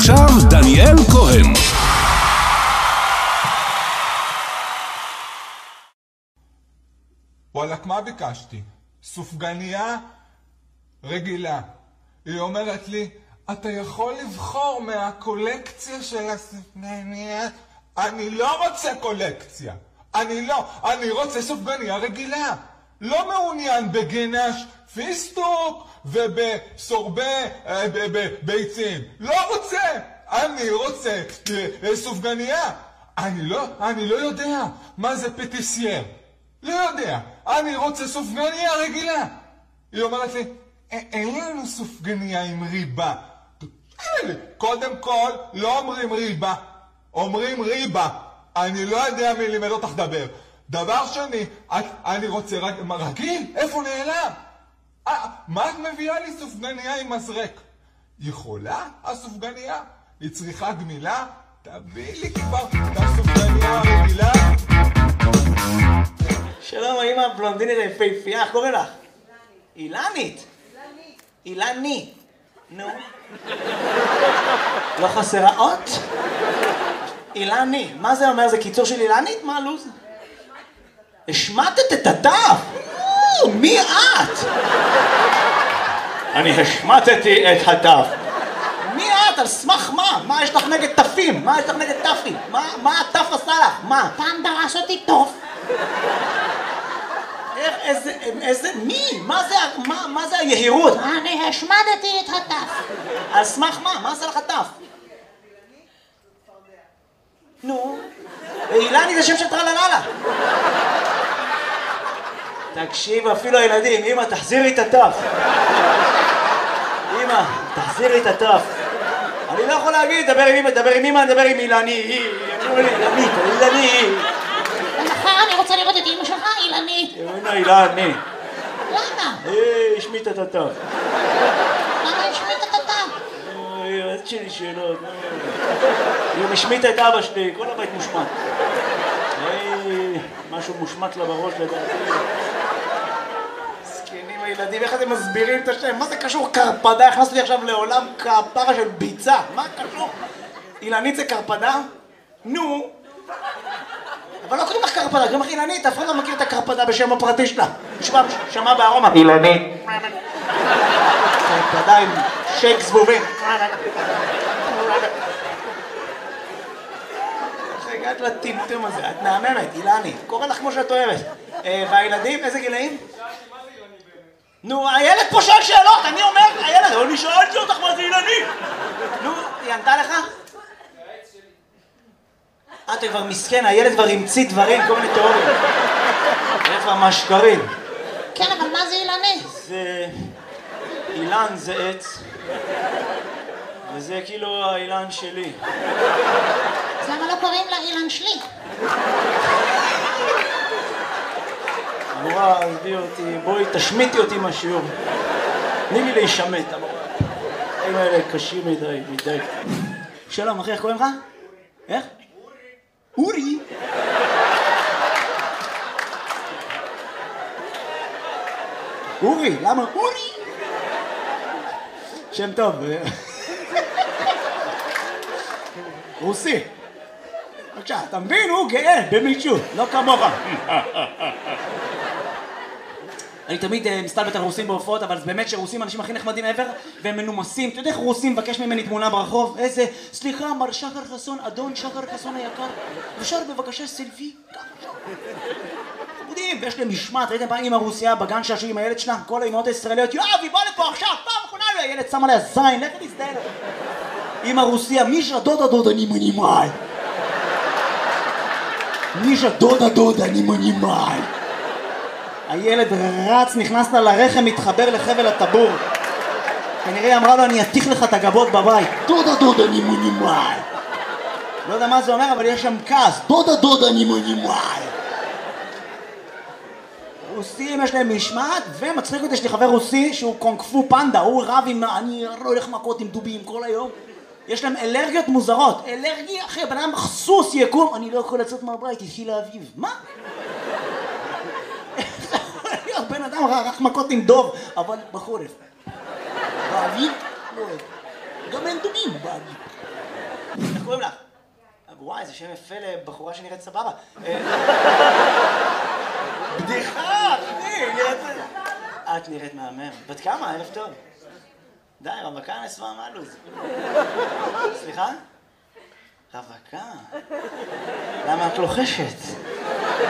ועכשיו דניאל כהן. וואלק, מה ביקשתי? סופגניה רגילה. היא אומרת לי, אתה יכול לבחור מהקולקציה של הסופגניה? אני לא רוצה קולקציה. אני רוצה סופגניה רגילה. לא מעוניין בגנש פיסטוק ובסורבה ביצים. לא רוצה. אני רוצה סופגניה. אני לא יודע מה זה פטיסייר. לא יודע. אני רוצה סופגניה רגילה. היא אומרת לי, אין לנו סופגניה עם ריבה. קודם כל, לא אומרים ריבה. אומרים ריבה. אני לא יודע מי לימד אותך דבר. דבר שני, אני רוצה רגיל. איפה נעלם? מה את מביאה לי סופגניה עם מזרק? יכולה הסופגניה? היא צריכה גמילה? תביא לי כבר את הסופגניה הרגילה. שלום, האמא הבלונדינית היפהפייה, איך קוראים לך? אילנית. אילני. נו. לא חסרה אות? אילני. מה זה אומר? זה קיצור של אילנית? מה הלו"ז? השמטת את הדף? מי את? אני השמטתי את הדף. מי את? על סמך מה? מה יש לך נגד תפים? מה יש לך נגד תפים? מה התף עשה לך? מה? פעם דרס אותי טוב. מי? מה זה היהירות? אני השמדתי את הדף. על סמך מה? מה עשה לך תף? נו, אילני זה שם של טרלללה. תקשיב, אפילו הילדים, אמא, תחזירי את הטף. אמא, תחזירי את הטף. אני לא יכול להגיד, דבר עם אמא, דבר עם אמא, דבר עם אילני. אילני. ומחר אני רוצה לראות את אמא שלך, אילנית. אילני. למה? השמית את הטף. למה השמית את הדף? יש שלי שאלות. היא משמיטה את אבא שלי, כל הבית מושמט. משהו מושמט לה בראש לדעתי. זקנים הילדים, איך אתם מסבירים את השם? מה זה קשור קרפדה? הכנסתי לי עכשיו לעולם כפרה של ביצה. מה קשור? אילנית זה קרפדה? נו. אבל לא קוראים לך קרפדה, קוראים לך אילנית. אף אחד לא מכיר את הקרפדה בשם הפרטי שלה. שמע בארומה. אילנית. קרפדה עם שייק זבובים. הגעת לטמטום הזה, את נעממת, אילני, קורא לך כמו שאת אוהבת. והילדים, איזה גילאים? נו, הילד פה שואל שאלות, אני אומר, הילד, אני שאלתי אותך מה זה אילני. נו, היא ענתה לך? אתה כבר מסכן, הילד כבר המציא דברים, כל מיני תיאוריות. איפה המשקרים? כן, אבל מה זה אילני? זה... אילן זה עץ. וזה כאילו האילן שלי. אז למה לא קוראים לה אילן שלי? המורה, עזבי אותי, בואי תשמיטי אותי מהשיעור. תני לי להישמט, המורה. הם האלה קשים מדי. שלום, אחי, איך קוראים לך? איך? אורי. אורי, למה? אורי. שם טוב. רוסי. בבקשה, אתה מבין? הוא גאה במישהו, לא כמוך. אני תמיד מסתלבט על רוסים בהופעות, אבל באמת שרוסים אנשים הכי נחמדים ever, והם מנומסים. אתה יודע איך רוסים מבקש ממני תמונה ברחוב? איזה, סליחה, מר שחר חסון, אדון שחר חסון היקר, אפשר בבקשה סלפי? חמודים, ויש להם משמעת. ראיתם פעם אמא רוסיה בגן שעשו עם הילד שלה? כל האמהות הישראליות, יואב, היא באה לפה עכשיו, פעם אחרונה, הילד שם עליה זין, לך להזדהן. אמא רוסיה, מישה דודה אני מנימאי. מישה דודה אני מנימאי. הילד רץ, נכנס לה לרחם, מתחבר לחבל הטבור. כנראה אמרה לו, אני אתיך לך את הגבות בבית. דודה אני מנימאי. לא יודע מה זה אומר, אבל יש שם כעס. דודה אני מנימאי. רוסים יש להם משמעת, ומצחיק אותי, יש לי חבר רוסי שהוא קונג-פו פנדה, הוא רב עם, אני לא הולך מכות עם דובים כל היום. יש להם אלרגיות מוזרות. אלרגיה, אחי, בן אדם סוס יקום, אני לא יכול לצאת מהבית, התחיל לאביב. מה? בן אדם רק מכות עם דוב, אבל בחורף. באביב? לא אוהב. גם אין דובים באביב. איך קוראים לך? וואי, זה שם יפה לבחורה שנראית סבבה. בדיחה, אחי, את נראית מהמם. בת כמה? ערב טוב. די, רווקה נסווה מהלוז. סליחה? רווקה? למה את לוחשת?